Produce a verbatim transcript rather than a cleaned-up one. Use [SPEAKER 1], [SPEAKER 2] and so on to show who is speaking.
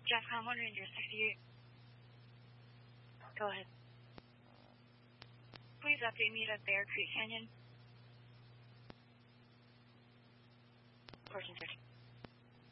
[SPEAKER 1] Jeffcom one Ranger sixty-eight. Go ahead. Please update me at Bear Creek Canyon. Portion thirty.